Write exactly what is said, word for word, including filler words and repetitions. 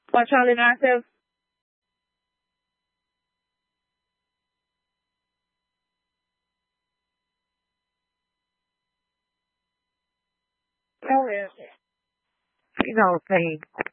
Watch all inactive. Oh, yeah. You know, thing.